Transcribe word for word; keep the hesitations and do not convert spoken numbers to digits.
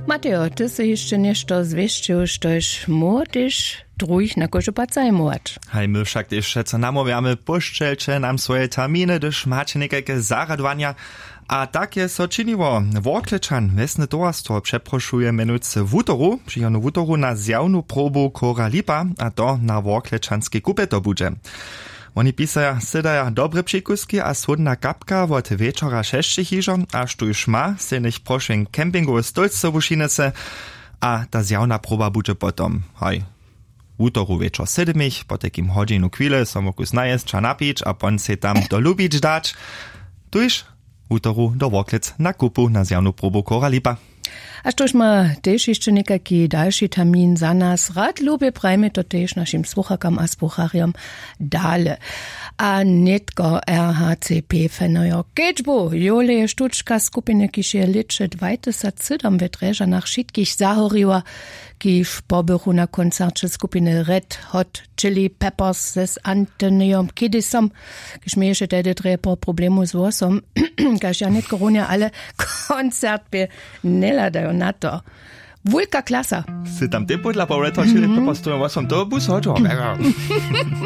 Mateo, ty si jeszcze nešto zwieszczył, štož młodyż druhých na kože pacajmować. Hej, my však jeszcze co namowiamy, puszczelcze nam swoje terminy, gdyż macie niekajkie zaradowania. A tak je so činiło. Worklečan Vesne towarstwo przeproszuje menujce wutoru, przyjonu wutoru na zjawnu probu Kora Lipa, a to na worklečanskiej kupie to bude. Oni pisaja, sedaja dobre przykuski a słodna kapka od wieczora sześciu hiżo, aż tu już ma, se nich proszeń kempingu stolce wušinece, a ta zjawna proba bude potom. Hej. Wutoru wieczor sedemich, po takim hodzinu chwile so mokus najeść, cza napić, a pon se tam dolubić dać. Tuż wutoru do Worklec na kupu na zjawnu probu Kora Lipa. A štož ma tež jeszcze nekaki dalszy termin za nas, rad lubię prajmy to tež našim sluchakam a slucharjam dale. A netko R H C P fenojo kečbu, jole je štučka skupine, kiž je liče dvajset sedem vetreža nach šitkih zahoriva, kiž pobychu na koncercie skupiny Red Hot Chili Peppers z Antoniom Kiddisom, kiž mi jeszcze tedy trepo problemu z vosom, kaž ja netko runja, ale koncert by neladajo na to. Vulka klasa. Si tam ty podľa Red Hot Chili Peppers, to je vasom to bus hoďo.